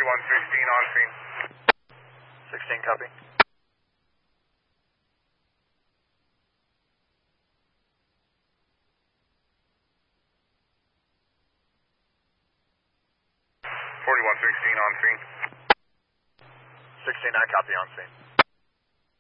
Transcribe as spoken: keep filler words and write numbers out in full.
forty-one sixteen on scene. sixteen, copy. forty-one sixteen on scene. sixteen, I copy on scene.